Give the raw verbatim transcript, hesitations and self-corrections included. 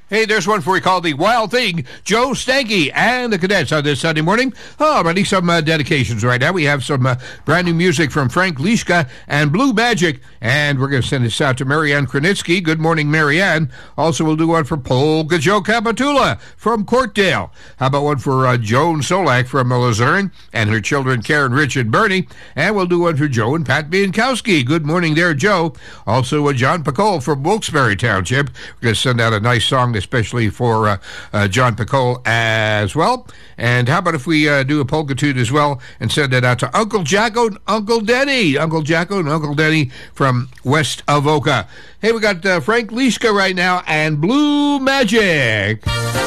Hey, there's one for you called The Wild Thing, Joe Stanky and the Cadets on this Sunday morning. Already some uh, dedications right now. We have some uh, brand new music from Frank Lischka and Blue Magic, and we're going to send this out to Marianne Kranitsky. Good morning, Marianne. Also, we'll do one for Polka Joe Capitula from Courtdale. How about one for uh, Joan Solak from Luzerne and her children Karen, Rich, and Bernie. And we'll do one for Joe and Pat Biankowski. Good morning there, Joe. Also, uh, John Pacole from Wilkes-Barre Township. We're going to send out a nice song especially for uh, uh, John Pacole as well. And how about if we uh, do a polka tune as well and send that out to Uncle Jacko and Uncle Denny. Uncle Jacko and Uncle Denny from West Avoca. Hey, we got uh, Frank Lischka right now and Blue Magic.